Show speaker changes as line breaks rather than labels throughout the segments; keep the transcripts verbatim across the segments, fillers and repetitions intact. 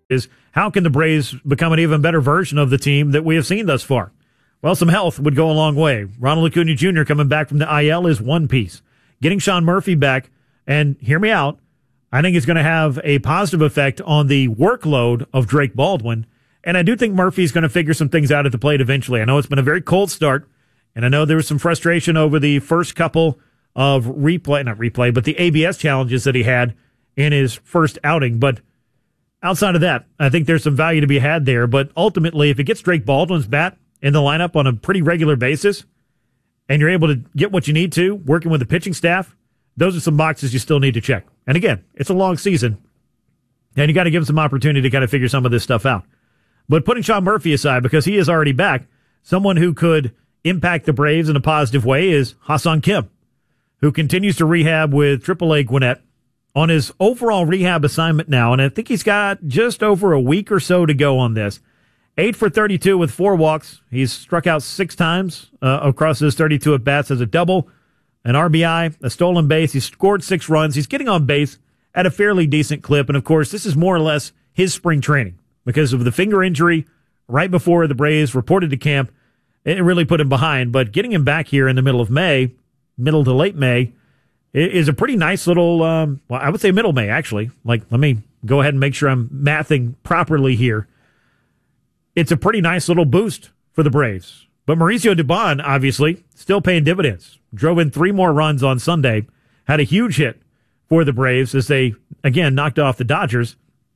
is how can the Braves become an even better version of the team that we have seen thus far? Well, some health would go a long way. Ronald Acuna Junior coming back from the I L is one piece. Getting Sean Murphy back, and hear me out, I think it's going to have a positive effect on the workload of Drake Baldwin. And I do think Murphy's going to figure some things out at the plate eventually. I know it's been a very cold start, and I know there was some frustration over the first couple of replay, not replay, but the A B S challenges that he had in his first outing. But outside of that, I think there's some value to be had there. But ultimately, if it gets Drake Baldwin's bat in the lineup on a pretty regular basis, and you're able to get what you need to, working with the pitching staff, those are some boxes you still need to check. And again, it's a long season, and you got to give him some opportunity to kind of figure some of this stuff out. But putting Sean Murphy aside, because he is already back, someone who could impact the Braves in a positive way is Ha-Seong Kim, who continues to rehab with triple A Gwinnett on his overall rehab assignment now. And I think he's got just over a week or so to go on this. eight for thirty-two with four walks. He's struck out six times uh, across his thirty-two at-bats as a double, an R B I, a stolen base. He's scored six runs. He's getting on base at a fairly decent clip. And, of course, this is more or less his spring training because of the finger injury right before the Braves reported to camp. It really put him behind. But getting him back here in the middle of May, middle to late May, is a pretty nice little, um, well, I would say middle May, actually. Like, let me go ahead and make sure I'm mathing properly here. It's a pretty nice little boost for the Braves. But Mauricio Dubon, obviously, still paying dividends. Drove in three more runs on Sunday. Had a huge hit for the Braves as they, again, knocked off the Dodgers.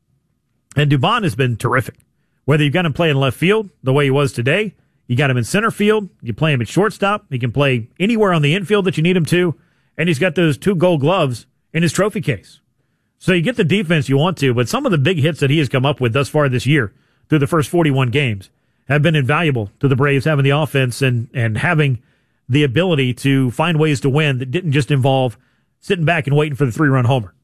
And Dubon has been terrific. Whether you've got him playing left field the way he was today, you got him in center field, you play him at shortstop, he can play anywhere on the infield that you need him to, and he's got those two gold gloves in his trophy case. So you get the defense you want to, but some of the big hits that he has come up with thus far this year through the first forty-one games have been invaluable to the Braves having the offense and, and having the ability to find ways to win that didn't just involve sitting back and waiting for the three-run homer.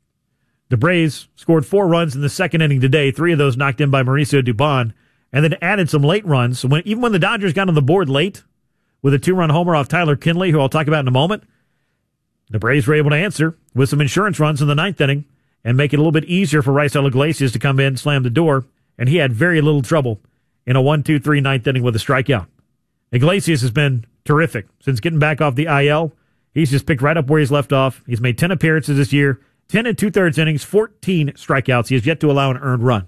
The Braves scored four runs in the second inning today, three of those knocked in by Mauricio Dubon, and then added some late runs. So when, even when the Dodgers got on the board late with a two-run homer off Tyler Kinley, who I'll talk about in a moment, the Braves were able to answer with some insurance runs in the ninth inning and make it a little bit easier for Raisel Iglesias to come in, slam the door, and he had very little trouble in a one two three ninth inning with a strikeout. Iglesias has been terrific since getting back off the I L. He's just picked right up where he's left off. He's made ten appearances this year, ten and two-thirds innings, fourteen strikeouts. He has yet to allow an earned run.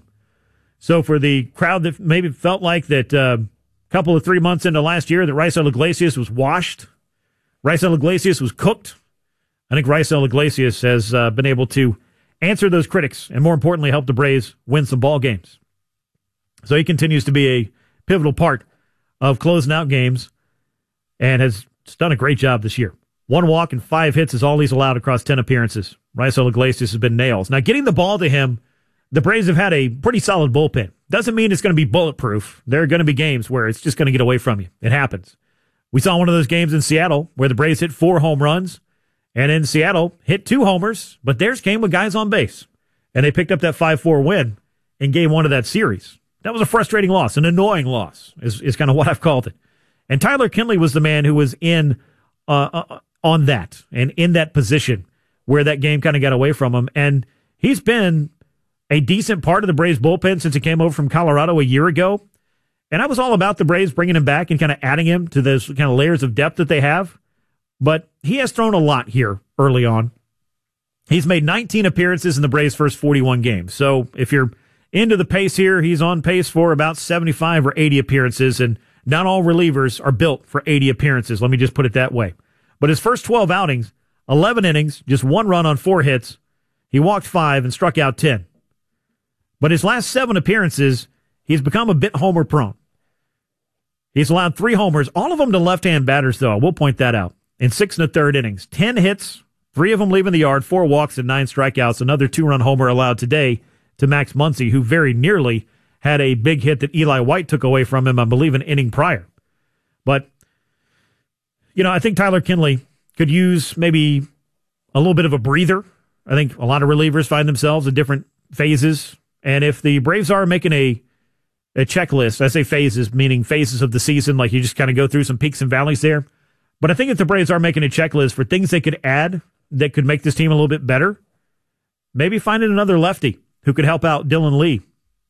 So for the crowd that maybe felt like that a uh, couple of three months into last year that Raisel Iglesias was washed, Raisel Iglesias was cooked, I think Raisel Iglesias has uh, been able to answer those critics and, more importantly, help the Braves win some ball games. So he continues to be a pivotal part of closing out games and has done a great job this year. One walk and five hits is all he's allowed across ten appearances. Raisel Iglesias has been nails. Now, getting the ball to him, the Braves have had a pretty solid bullpen. Doesn't mean it's going to be bulletproof. There are going to be games where it's just going to get away from you. It happens. We saw one of those games in Seattle where the Braves hit four home runs, and in Seattle hit two homers, but theirs came with guys on base. And they picked up that five four win in game one of that series. That was a frustrating loss, an annoying loss, is, is kind of what I've called it. And Tyler Kinley was the man who was in uh, uh, on that and in that position where that game kind of got away from him. And he's been a decent part of the Braves bullpen since he came over from Colorado a year ago. And I was all about the Braves bringing him back and kind of adding him to those kind of layers of depth that they have. But he has thrown a lot here early on. He's made nineteen appearances in the Braves' first forty-one games. So if you're into the pace here, he's on pace for about seventy-five or eighty appearances, and not all relievers are built for eighty appearances. Let me just put it that way. But his first twelve outings, eleven innings, just one run on four hits. He walked five and struck out ten. But his last seven appearances, he's become a bit homer prone. He's allowed three homers, all of them to left-hand batters, though. I will point that out. In six and a third innings, ten hits, three of them leaving the yard, four walks and nine strikeouts. Another two-run homer allowed today to Max Muncy, who very nearly had a big hit that Eli White took away from him, I believe, an inning prior. But, you know, I think Tyler Kinley could use maybe a little bit of a breather. I think a lot of relievers find themselves at different phases. And if the Braves are making a a checklist, I say phases, meaning phases of the season, like you just kind of go through some peaks and valleys there. But I think if the Braves are making a checklist for things they could add that could make this team a little bit better, maybe finding another lefty who could help out Dylan Lee